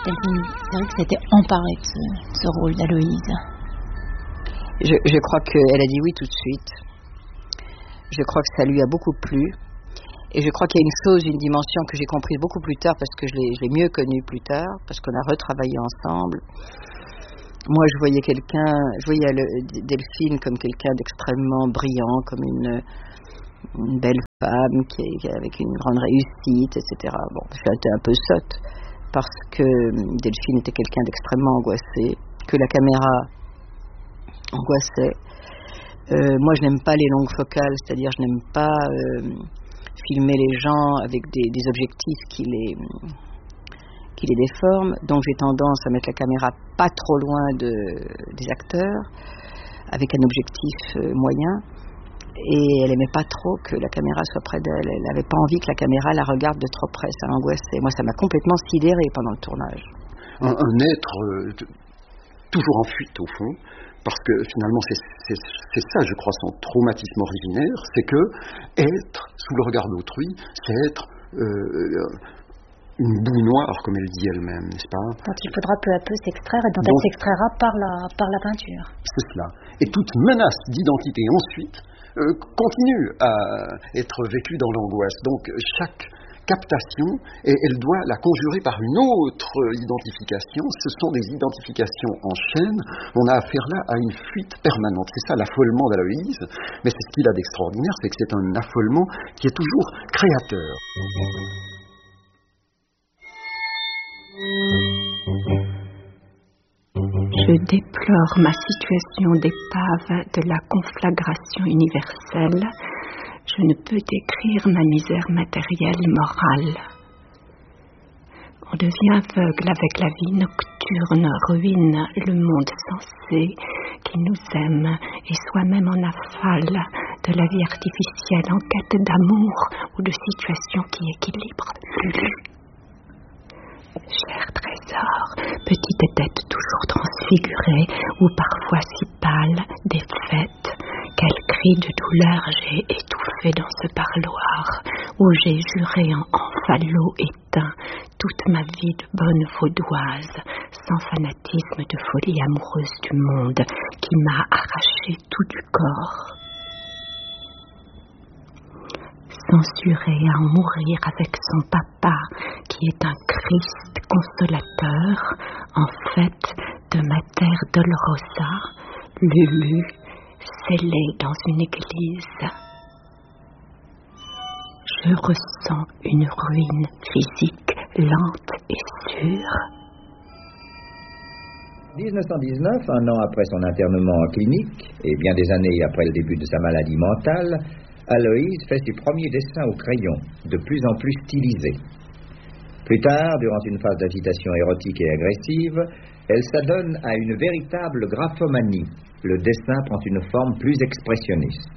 Delphine, c'est vrai que c'était emparé de ce rôle d'Aloïse. Je crois qu'elle a dit oui tout de suite. Je crois que ça lui a beaucoup plu. Et je crois qu'il y a une chose, une dimension que j'ai comprise beaucoup plus tard, parce que je l'ai mieux connue plus tard, parce qu'on a retravaillé ensemble. Moi, je voyais Delphine comme quelqu'un d'extrêmement brillant, comme une belle femme avec une grande réussite, etc. Bon, j'étais un peu sotte, parce que Delphine était quelqu'un d'extrêmement angoissé, que la caméra angoissait. Moi, je n'aime pas les longues focales, c'est-à-dire je n'aime pas filmer les gens avec des objectifs qui les déforment. Donc j'ai tendance à mettre la caméra pas trop loin des acteurs, avec un objectif moyen. Et elle aimait pas trop que la caméra soit près d'elle. Elle n'avait pas envie que la caméra la regarde de trop près. Ça l'angoissait. Moi, ça m'a complètement sidérée pendant le tournage. Un être toujours en fuite, au fond, parce que finalement, c'est ça, je crois, son traumatisme originaire, c'est que être sous le regard d'autrui, c'est être une boue noire, comme elle dit elle-même, n'est-ce pas? Dont il faudra peu à peu s'extraire et dont elle s'extraira par la peinture. C'est cela. Et toute menace d'identité ensuite continue à être vécue dans l'angoisse. Donc chaque captation, elle doit la conjurer par une autre identification. Ce sont des identifications en chaîne. On a affaire là à une fuite permanente. C'est ça l'affolement d'Aloïse, mais c'est ce qu'il a d'extraordinaire, c'est que c'est un affolement qui est toujours créateur. Je déplore ma situation d'épave de la conflagration universelle. Je ne peux décrire ma misère matérielle morale. On devient aveugle avec la vie nocturne, ruine le monde sensé qui nous aime et soi-même en affale de la vie artificielle en quête d'amour ou de situations qui équilibrent. Cher trésor, petite tête toujours transfigurée ou parfois si pâle, défaite, quel cri de douleur j'ai étouffé dans ce parloir où j'ai juré en falot éteint toute ma vie de bonne vaudoise, sans fanatisme de folie amoureuse du monde qui m'a arraché tout du corps. Censuré à en mourir avec son papa, qui est un Christ consolateur, en fait de ma terre dolorosa, Lulu, scellé dans une église. Je ressens une ruine physique lente et sûre. 1919, un an après son internement en clinique, et bien des années après le début de sa maladie mentale, Aloïse fait ses premiers dessins au crayon, de plus en plus stylisés. Plus tard, durant une phase d'agitation érotique et agressive, elle s'adonne à une véritable graphomanie. Le dessin prend une forme plus expressionniste.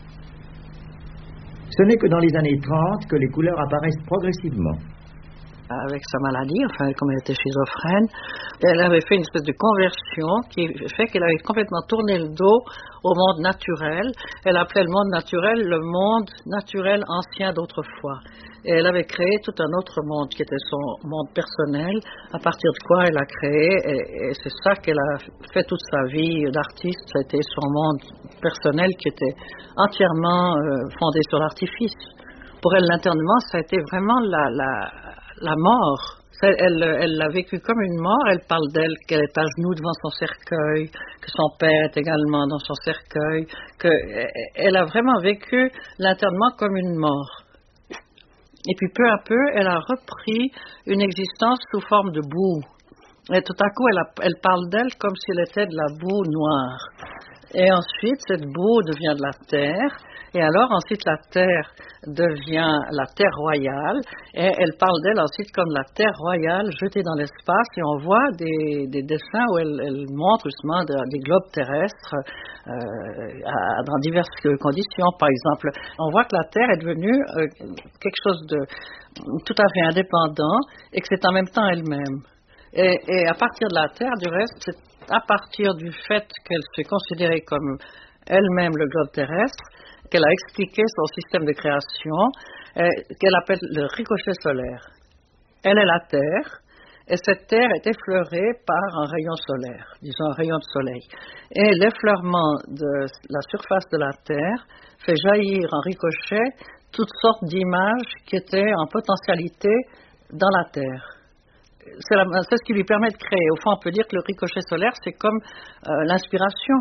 Ce n'est que dans les années 30 que les couleurs apparaissent progressivement. Avec sa maladie, enfin, comme elle était schizophrène, elle avait fait une espèce de conversion qui fait qu'elle avait complètement tourné le dos au monde naturel. Elle appelait le monde naturel ancien d'autrefois. Et elle avait créé tout un autre monde qui était son monde personnel, à partir de quoi elle a créé, et c'est ça qu'elle a fait toute sa vie d'artiste. Ça a été son monde personnel qui était entièrement fondé sur l'artifice. Pour elle, l'internement, ça a été vraiment la mort. Elle l'a vécu comme une mort. Elle parle d'elle, qu'elle est à genoux devant son cercueil, que son père est également dans son cercueil, qu'elle a vraiment vécu l'internement comme une mort. Et puis peu à peu, elle a repris une existence sous forme de boue. Et tout à coup, elle parle d'elle comme si elle était de la boue noire. Et ensuite, cette boue devient de la terre. Et alors, ensuite, la terre devient la terre royale. Et elle parle d'elle ensuite comme la terre royale jetée dans l'espace. Et on voit des dessins où elle montre justement des globes terrestres dans diverses conditions. Par exemple, on voit que la terre est devenue quelque chose de tout à fait indépendant et que c'est en même temps elle-même. Et à partir de la terre, du reste, c'est à partir du fait qu'elle s'est considérée comme elle-même le globe terrestre, qu'elle a expliqué son système de création, qu'elle appelle le ricochet solaire. Elle est la Terre, et cette terre est effleurée par un rayon solaire, disons un rayon de soleil. Et l'effleurement de la surface de la terre fait jaillir en ricochet toutes sortes d'images qui étaient en potentialité dans la terre. C'est ce qui lui permet de créer. Au fond, on peut dire que le ricochet solaire, c'est comme l'inspiration.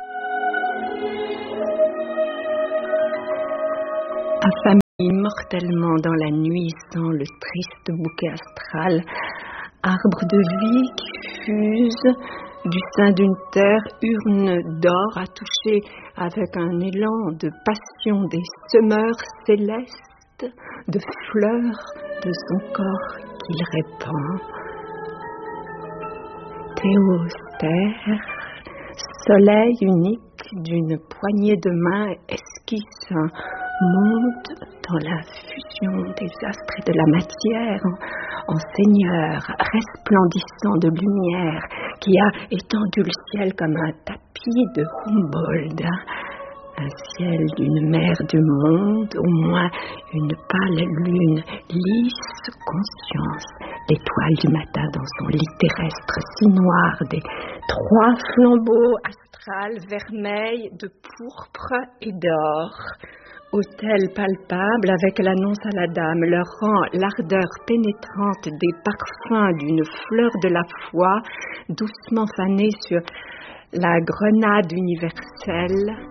Affamé mortellement dans la nuit sans le triste bouquet astral, arbre de vie qui fuse du sein d'une terre, urne d'or à toucher avec un élan de passion des semeurs célestes, de fleurs de son corps qu'il répand. Théostère, soleil unique d'une poignée de main esquisse un monde dans la fusion des astres et de la matière, en seigneur resplendissant de lumière qui a étendu le ciel comme un tapis de Humboldt. Un ciel d'une mer du monde, au moins une pâle lune, lisse conscience, l'étoile du matin dans son lit terrestre si noir, des 3 flambeaux astrales vermeils de pourpre et d'or. Autel palpable avec l'annonce à la dame, leur rend l'ardeur pénétrante des parfums d'une fleur de la foi, doucement fanée sur la grenade universelle.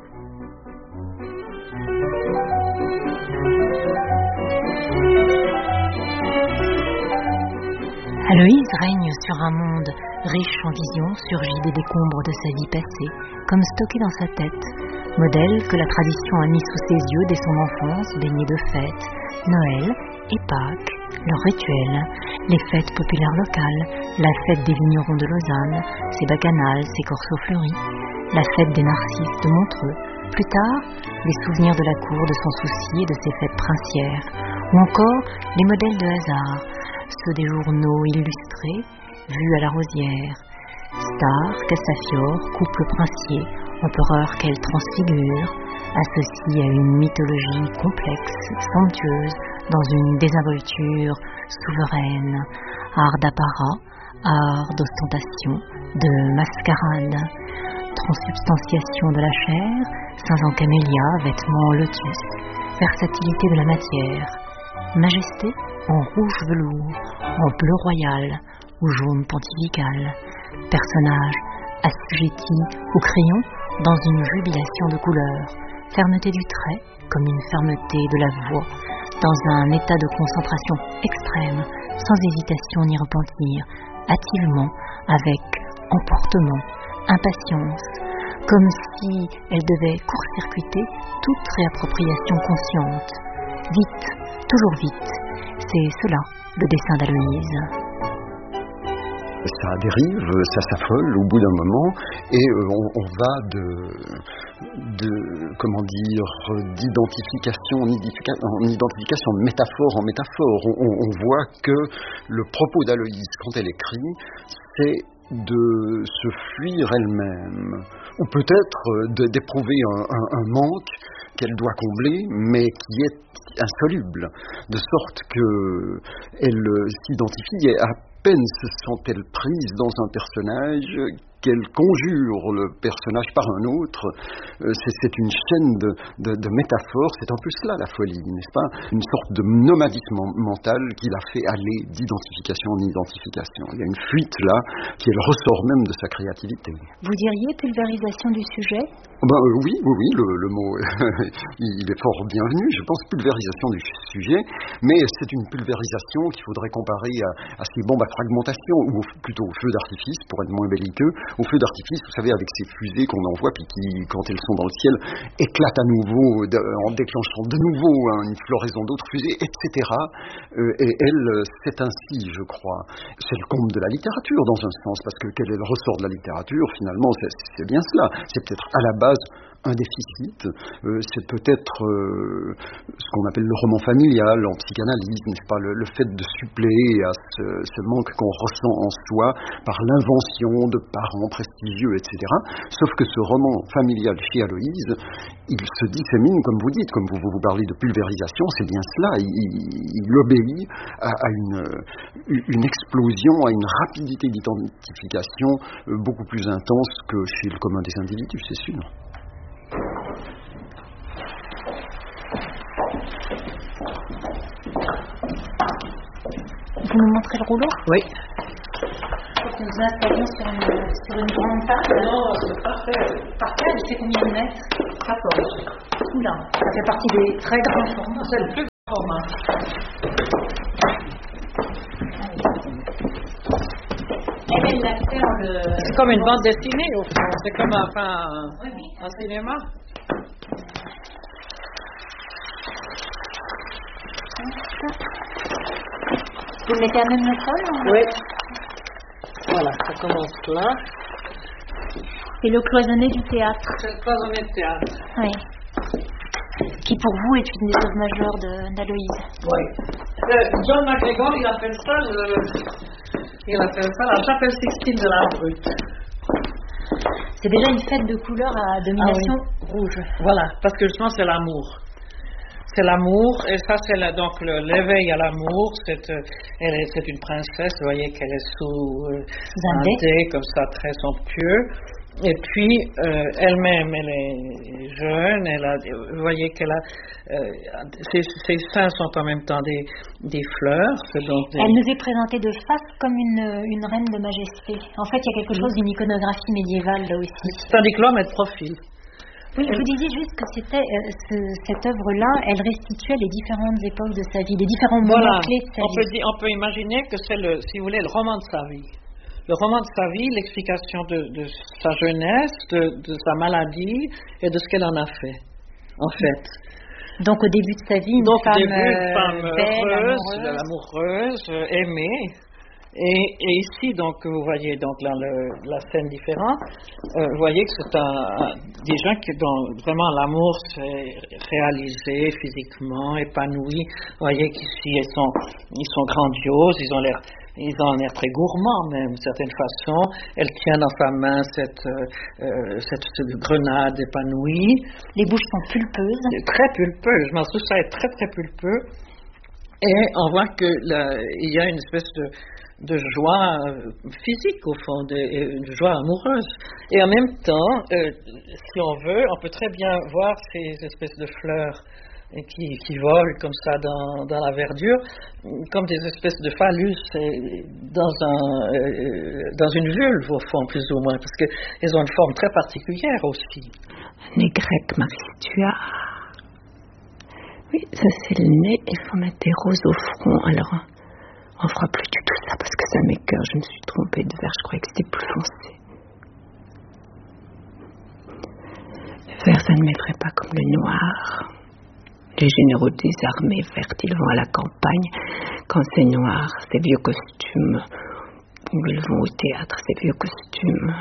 Aloïse règne sur un monde riche en visions, surgi des décombres de sa vie passée, comme stocké dans sa tête, modèle que la tradition a mis sous ses yeux dès son enfance, baigné de fêtes, Noël et Pâques, leurs rituels, les fêtes populaires locales, la fête des vignerons de Lausanne, ses bacchanales, ses corsos fleuris, la fête des narcisses de Montreux, plus tard, les souvenirs de la cour, de son souci et de ses fêtes princières, ou encore les modèles de hasard, ceux des journaux illustrés, vus à la rosière. Star, Castafiore, couple princier, empereur qu'elle transfigure, associé à une mythologie complexe, somptueuse, dans une désinvolture souveraine, art d'apparat, art d'ostentation, de mascarade, transubstantiation de la chair, seins en camélia, vêtements en lotus, versatilité de la matière, majesté en rouge velours, en bleu royal ou jaune pontifical, personnage assujetti au crayon dans une jubilation de couleurs, fermeté du trait comme une fermeté de la voix, dans un état de concentration extrême, sans hésitation ni repentir, hâtivement, avec emportement, impatience, comme si elle devait court-circuiter toute réappropriation consciente. Vite, toujours vite, c'est cela le dessin d'Aloïse. Ça dérive, ça s'affole au bout d'un moment et on va d'identification en identification, de métaphore en métaphore. On voit que le propos d'Aloïse, quand elle écrit, c'est de se fuir elle-même, ou peut-être d'éprouver un manque qu'elle doit combler, mais qui est insoluble, de sorte qu'elle s'identifie et à peine se sent-elle prise dans un personnage qu'elle conjure le personnage par un autre. C'est une chaîne de métaphores, c'est un peu cela la folie, n'est-ce pas? Une sorte de nomadisme mental qui la fait aller d'identification en identification. Il y a une fuite là qui est le ressort même de sa créativité. Vous diriez pulvérisation du sujet? Oui, le mot il est fort bienvenu, je pense, pulvérisation du sujet, mais c'est une pulvérisation qu'il faudrait comparer à ces bombes à fragmentation, ou plutôt au feu d'artifice, pour être moins belliqueux, au feu d'artifice, vous savez, avec ces fusées qu'on envoie, puis qui, quand elles sont dans le ciel, éclatent à nouveau, en déclenchant de nouveau une floraison d'autres fusées, etc. Et elle, c'est ainsi, je crois. C'est le comble de la littérature, dans un sens, parce que quel est le ressort de la littérature, finalement, c'est bien cela. C'est peut-être à la base un déficit. C'est peut-être ce qu'on appelle le roman familial en psychanalyse, n'est-ce pas, le fait de suppléer à ce manque qu'on ressent en soi par l'invention de parents prestigieux, etc. Sauf que ce roman familial chez Aloïse, il se dissémine, comme vous dites, comme vous parlez de pulvérisation, c'est bien cela. Il obéit à une explosion, à une rapidité d'identification beaucoup plus intense que chez le commun des individus, c'est sûr. Vous nous montrez le rouleau? Oui. Faut que nous installions sur une grande table. Non, c'est parfait. Par terre, il fait combien de mètres? 14. Oula, ça fait partie des très grands formats. C'est le plus grand format. C'est comme une bande dessinée au fond, c'est comme un cinéma. Vous le mettez à même le sol? Oui. Voilà, ça commence là. Et le cloisonné du théâtre. C'est le cloisonné de théâtre. Oui. Qui pour vous est une des œuvres majeures d'Aloïse. Oui. John McGregor, il appelle ça la chapelle Sixtine de la Brute. C'est déjà une fête de couleurs à domination rouge. Voilà, parce que justement c'est l'amour. C'est l'amour, et ça c'est donc l'éveil à l'amour. C'est une princesse, vous voyez qu'elle est sous un dé comme ça, très somptueux. Et puis elle-même, elle est jeune. Vous voyez qu'elle a ses seins sont en même temps des fleurs. Elle nous est présentée de face comme une reine de majesté. En fait, il y a quelque chose d'une iconographie médiévale là aussi. Tandis que l'homme est de profil. Oui, vous disiez juste que cette œuvre-là, elle restituait les différentes époques de sa vie, les différents moments clés de sa vie. On peut imaginer que c'est si vous voulez, le roman de sa vie. Le roman de sa vie, l'explication de sa jeunesse, de sa maladie et de ce qu'elle en a fait, en fait. Donc au début de sa vie, une femme belle, amoureuse, aimée. Et ici, donc, vous voyez donc là la scène différente. Vous voyez que c'est des gens dont vraiment l'amour s'est réalisé physiquement, épanoui. Vous voyez qu'ici ils sont grandioses, ils ont l'air très gourmands même, d'une certaine façon. Elle tient dans sa main cette grenade épanouie. Les bouches sont pulpeuses. Très pulpeuses. Je trouve ça est très très pulpeux. Et on voit qu'il y a une espèce de joie physique au fond, une joie amoureuse. Et en même temps, si on veut, on peut très bien voir ces espèces de fleurs qui volent comme ça dans la verdure, comme des espèces de phallus dans une vulve au fond, plus ou moins, parce qu'elles ont une forme très particulière aussi. Nez grec, Marie-Stuart. Oui, ça c'est le nez, il faut mettre des roses au front. Alors, on fera plus du tout ça parce que ça m'écoeure. Je me suis trompée de vert, je croyais que c'était plus foncé. Le vert, ça ne m'effraie pas comme le noir. Les généraux des armées vertes, ils vont à la campagne. Quand c'est noir, ces vieux costumes. Ou ils vont au théâtre, ces vieux costumes.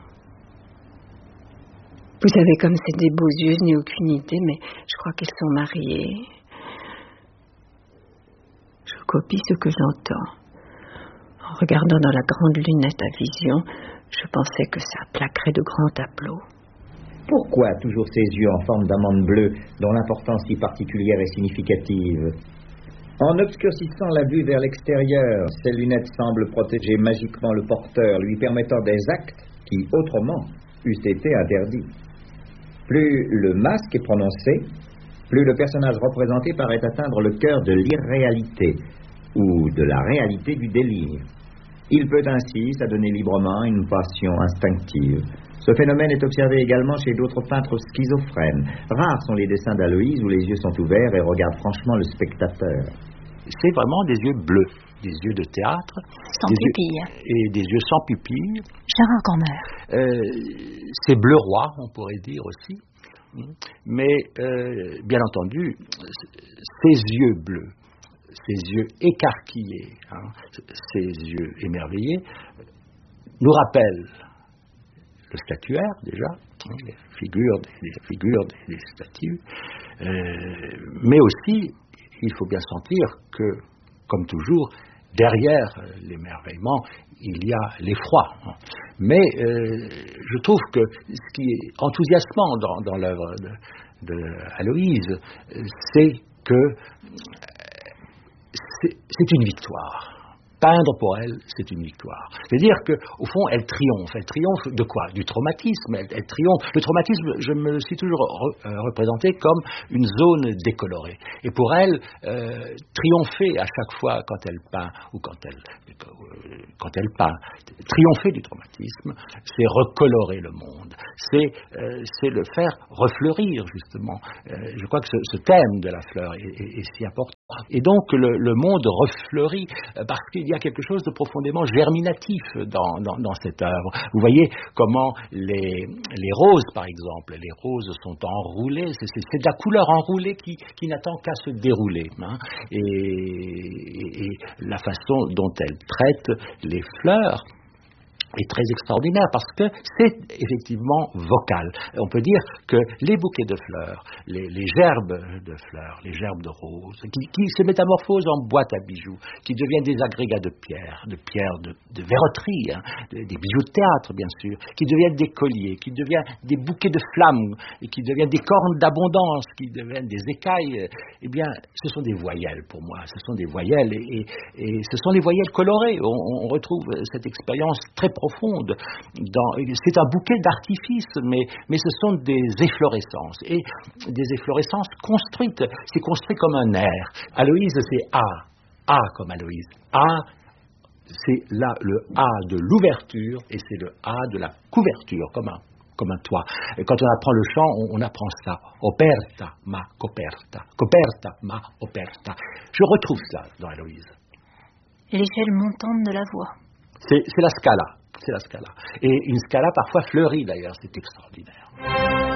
Vous savez, comme c'est des beaux yeux, je n'ai aucune idée, mais je crois qu'ils sont mariés. Je copie ce que j'entends. En regardant dans la grande lunette à vision, je pensais que ça plaquerait de grands tableaux. Pourquoi toujours ces yeux en forme d'amande bleue, dont l'importance si particulière et significative? En obscurcissant la vue vers l'extérieur, ces lunettes semblent protéger magiquement le porteur, lui permettant des actes qui, autrement, eussent été interdits. Plus le masque est prononcé, plus le personnage représenté paraît atteindre le cœur de l'irréalité ou de la réalité du délire. Il peut ainsi s'adonner librement à une passion instinctive. Ce phénomène est observé également chez d'autres peintres schizophrènes. Rares sont les dessins d'Aloïse où les yeux sont ouverts et regardent franchement le spectateur. C'est vraiment des yeux bleus, des yeux de théâtre. Sans pupille. Et des yeux sans pupille. Gérard Corner. C'est bleu roi, on pourrait dire aussi. Mais, bien entendu, ces yeux bleus, ces yeux écarquillés, ces yeux émerveillés, nous rappellent le statuaire, déjà, des figures, des statues. Mais aussi, il faut bien sentir que, comme toujours, derrière l'émerveillement, il y a l'effroi. Mais je trouve que ce qui est enthousiasmant dans l'œuvre de Aloïse, c'est que c'est une victoire. Peindre pour elle, c'est une victoire. C'est-à-dire qu'au fond, elle triomphe. Elle triomphe de quoi? Du traumatisme. Elle triomppe. Le traumatisme, je me le suis toujours représenté comme une zone décolorée. Et pour elle, triompher à chaque fois quand elle peint, ou quand elle peint, triompher du traumatisme, c'est recolorer le monde. C'est le faire refleurir, justement. Je crois que ce thème de la fleur est si important. Et donc, le monde refleurit parce qu'il y a quelque chose de profondément germinatif dans cette œuvre. Vous voyez comment les roses, par exemple, les roses sont enroulées, c'est de la couleur enroulée qui n'attend qu'à se dérouler. Hein. Et la façon dont elle traite les fleurs est très extraordinaire parce que c'est effectivement vocal. On peut dire que les bouquets de fleurs, les gerbes de fleurs, les gerbes de roses, qui se métamorphosent en boîtes à bijoux, qui deviennent des agrégats de pierres de verroterie, hein, des bijoux de théâtre bien sûr, qui deviennent des colliers, qui deviennent des bouquets de flammes, et qui deviennent des cornes d'abondance, qui deviennent des écailles, eh bien, ce sont des voyelles pour moi, ce sont des voyelles, et ce sont des voyelles colorées. On retrouve cette expérience très profonde. C'est un bouquet d'artifices, mais ce sont des efflorescences, et des efflorescences construites. C'est construit comme un air. Aloïse, c'est A comme Aloïse. A, c'est là le A de l'ouverture, et c'est le A de la couverture, comme un toit. Et quand on apprend le chant, on apprend ça. Operta, ma coperta. Coperta, ma operta. Je retrouve ça dans Aloïse. L'échelle montante de la voix. C'est la scala. Et une scala parfois fleurie d'ailleurs, c'est extraordinaire.